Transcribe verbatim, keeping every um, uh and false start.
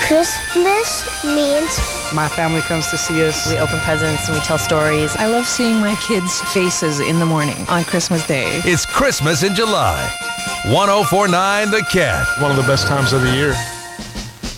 Christmas means my family comes to see us. We open presents and we tell stories. I love seeing my kids' faces in the morning on Christmas Day. It's Christmas in July. one oh four point nine The Cat. One of the best times of the year.